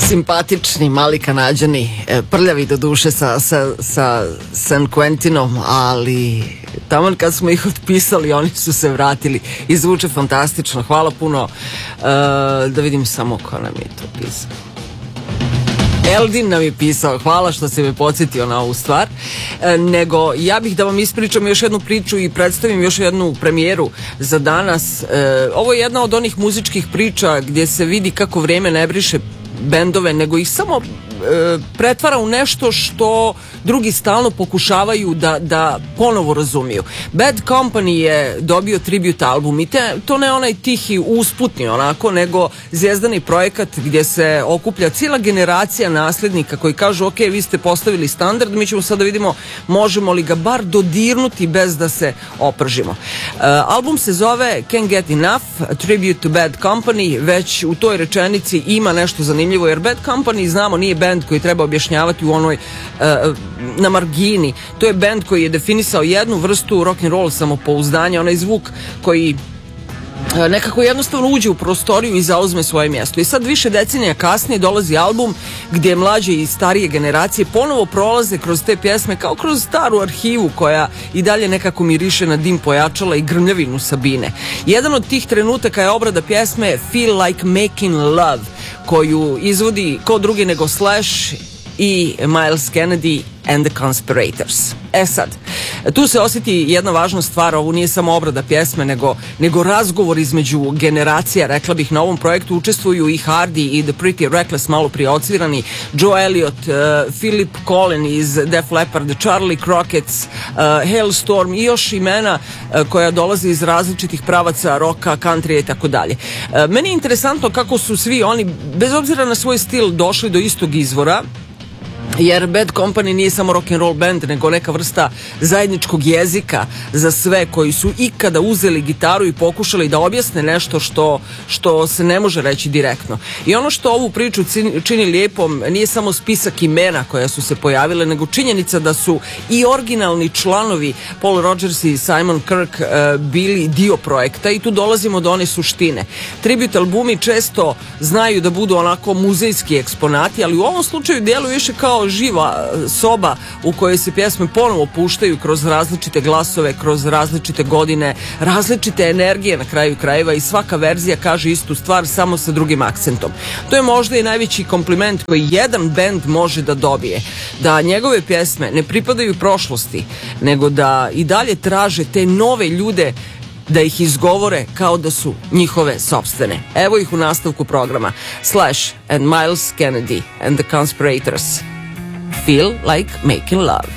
Simpatični mali Kanađani, prljavi do duše sa San Quentinom, ali taman kad smo ih otpisali oni su se vratili i zvuče fantastično. Hvala puno. Da vidim samo ko nam je to pisao. Eldin nam je pisao, hvala što si me podsjetio na ovu stvar. Nego ja bih da vam ispričam još jednu priču i predstavim još jednu premijeru za danas. Ovo je jedna od onih muzičkih priča gdje se vidi kako vreme ne briše bendove, nego ih samo pretvara u nešto što drugi stalno pokušavaju da ponovo razumiju. Bad Company je dobio tribute album i to ne onaj tihi usputni onako, nego zvijezdani projekat gdje se okuplja cijela generacija naslednika koji kažu ok, vi ste postavili standard, mi ćemo sad da vidimo možemo li ga bar dodirnuti bez da se opržimo. Album se zove Can't Get Enough, Tribute to Bad Company. Već u toj rečenici ima nešto zanimljivo, jer Bad Company, znamo, nije band koji treba objašnjavati u onoj na margini. To je band koji je definisao jednu vrstu rock'n'roll samopouzdanja, onaj zvuk koji nekako jednostavno uđe u prostoriju i zauzme svoje mjesto. I sad više decenija kasnije dolazi album gdje mlađe i starije generacije ponovo prolaze kroz te pjesme kao kroz staru arhivu koja i dalje nekako miriše na dim pojačala i grmljavinu Sabine. Jedan od tih trenutaka je obrada pjesme Feel Like Making Love, koju izvodi ko drugi nego Slash i Miles Kennedy and the Conspirators. Sad, tu se osjeti jedna važna stvar, ovo nije samo obrada pjesme, nego razgovor između generacija, rekla bih. Na ovom projektu učestvuju i Hardy i The Pretty Reckless, malo prije odsvirani, Joe Elliott, Philip Collin iz Def Leppard, Charlie Crockett, Hailstorm i još imena koja dolaze iz različitih pravaca roka, country i tako dalje. Meni je interesantno kako su svi oni, bez obzira na svoj stil, došli do istog izvora, jer Bad Company nije samo rock'n'roll band, nego neka vrsta zajedničkog jezika za sve koji su ikada uzeli gitaru i pokušali da objasne nešto što se ne može reći direktno. I ono što ovu priču čini lijepom nije samo spisak imena koja su se pojavile, nego činjenica da su i originalni članovi Paul Rodgers i Simon Kirk bili dio projekta, i tu dolazimo do one suštine. Tribute albumi često znaju da budu onako muzejski eksponati, ali u ovom slučaju djeluju više kao živa soba u kojoj se pjesme ponovo puštaju kroz različite glasove, kroz različite godine, različite energije na kraju krajeva, i svaka verzija kaže istu stvar samo sa drugim akcentom. To je možda i najveći kompliment koji jedan bend može da dobije, da njegove pjesme ne pripadaju prošlosti, nego da i dalje traže te nove ljude da ih izgovore kao da su njihove sopstvene. Evo ih u nastavku programa. Slash and Miles Kennedy and the Conspirators. Feel Like Making Love.